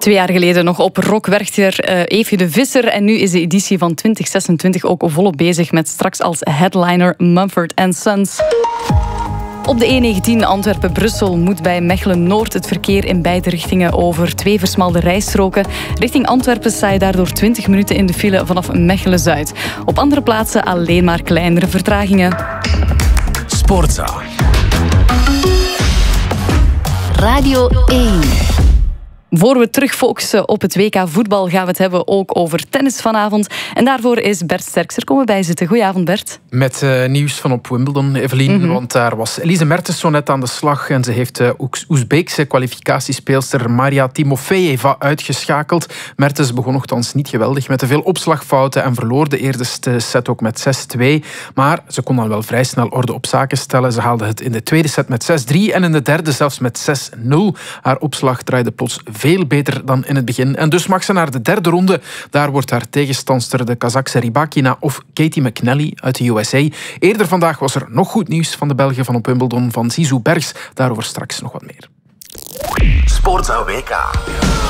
2 jaar geleden nog op Rock werkte Eefje de Visser. En nu is de editie van 2026 ook volop bezig met straks als headliner Mumford & Sons. Op de E19 Antwerpen-Brussel moet bij Mechelen-Noord het verkeer in beide richtingen over 2 versmalde rijstroken. Richting Antwerpen sta je daardoor 20 minuten in de file vanaf Mechelen-Zuid. Op andere plaatsen alleen maar kleinere vertragingen. Sportza. Radio 1. Voor we terug focussen op het WK voetbal gaan we het hebben ook over tennis vanavond. En daarvoor is Bert Sterkser komen bijzitten. Goedenavond, Bert. Met nieuws van op Wimbledon, Evelien. Want daar was Elise Mertens zo net aan de slag. En ze heeft Oezbeekse kwalificatiespeelster Maria Timofeeva uitgeschakeld. Mertens begon nogthans niet geweldig met te veel opslagfouten en verloor de eerste set ook met 6-2. Maar ze kon dan wel vrij snel orde op zaken stellen. Ze haalde het in de tweede set met 6-3 en in de derde zelfs met 6-0. Haar opslag draaide plots veel beter dan in het begin. En dus mag ze naar de derde ronde. Daar wordt haar tegenstandster de Kazachse Rybakina of Katie McNally uit de USA. Eerder vandaag was er nog goed nieuws van de Belgen van op Wimbledon, van Zizou Bergs. Daarover straks nog wat meer. Sportza WK.